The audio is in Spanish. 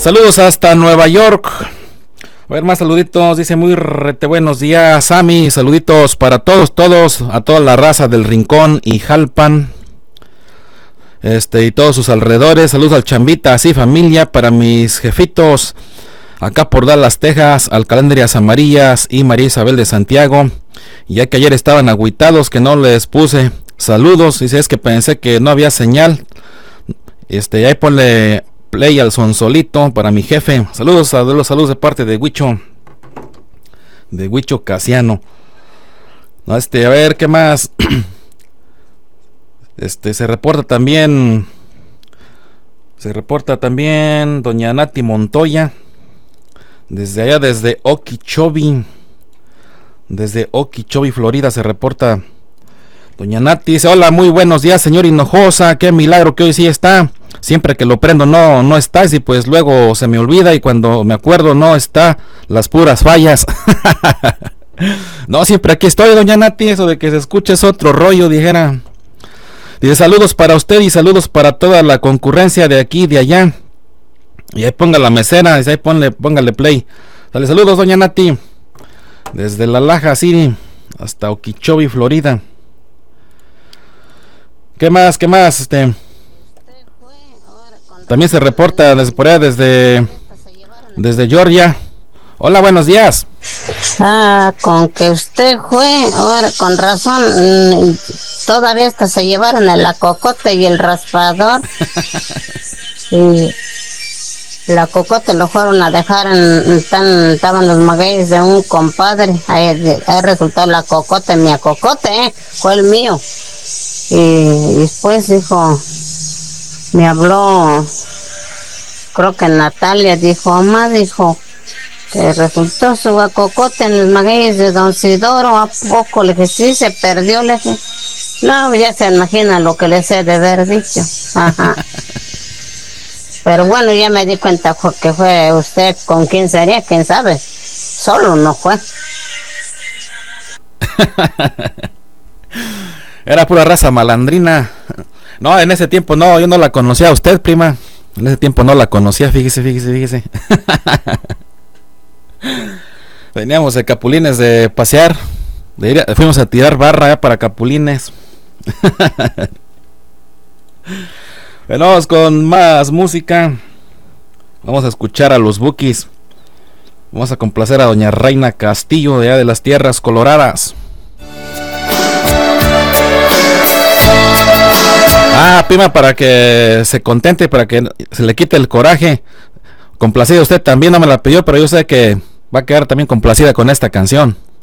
Saludos hasta Nueva York. A ver, más saluditos. Dice muy buenos días, Sammy. Saluditos para todos, a toda la raza del Rincón y Jalpan. Y todos sus alrededores. Saludos al Chambita, así familia, para mis jefitos acá por Dallas, Texas, al Calendarias Amarillas y María Isabel de Santiago. Ya que ayer estaban agüitados que no les puse saludos. Dice, es que pensé que no había señal. Ahí ponle play al sonsolito para mi jefe. Saludos de parte de Huicho Casiano. A ver, ¿qué más? Se reporta también doña Nati Montoya desde allá, desde Okeechobee, Florida. Se reporta doña Nati. Dice, hola, muy buenos días, señor Hinojosa, qué milagro que hoy sí está. Siempre que lo prendo no está, y pues luego se me olvida, y cuando me acuerdo no está, las puras fallas. No, siempre aquí estoy, doña Nati. Eso de que se escuche es otro rollo, dijera. Dice, saludos para usted y saludos para toda la concurrencia de aquí y de allá. Y ahí ponga la mesera, dice, ahí póngale play. Dale, saludos, doña Nati, desde La Laja City hasta Okeechobee, Florida. ¿Qué más? También se reporta desde por allá, desde Georgia. Hola, buenos días. Con que usted fue, ahora con razón, todavía hasta se llevaron el acocote y el raspador. Y la cocote lo fueron a dejar estaban los magueyes de un compadre. Ahí resultó la cocote, mi acocote, fue el mío. Y después dijo, me habló, creo que Natalia, dijo, mamá, dijo, que resultó su acocote en los magueyes de Don Sidoro. ¿A poco? Le dije, sí, se perdió. Le dije, no, ya se imagina lo que les he de haber dicho. Ajá. Pero bueno, ya me di cuenta que fue usted. ¿Con quién sería? ¿Quién sabe? Solo no fue. Era pura raza malandrina. No, en ese tiempo no, yo no la conocía a usted, prima. En ese tiempo no la conocía, fíjese. Veníamos de Capulines de pasear. Fuimos a tirar barra ya para Capulines. Venimos con más música. Vamos a escuchar a los Bukis. Vamos a complacer a doña Reina Castillo de allá de las Tierras Coloradas. Prima, para que se contente, para que se le quite el coraje. Complacida usted también, no me la pidió, pero yo sé que va a quedar también complacida con esta canción.